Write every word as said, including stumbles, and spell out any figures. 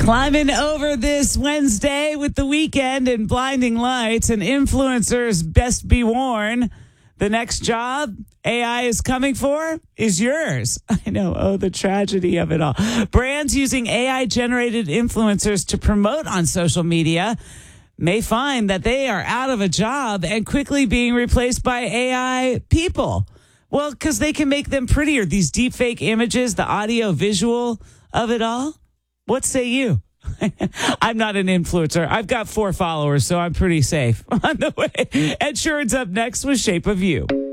Climbing over this Wednesday with the weekend and blinding lights and influencers best be warned. The next job A I is coming for is yours. I know. Oh, the tragedy of it all. Brands using A I-generated influencers to promote on social media may find that they are out of a job and quickly being replaced by A I people. Well, because they can make them prettier. These deep fake images, the audio visual of it all. What say you? I'm not an influencer. I've got four followers, so I'm pretty safe on the way. Ed Sheeran's up next with Shape of You.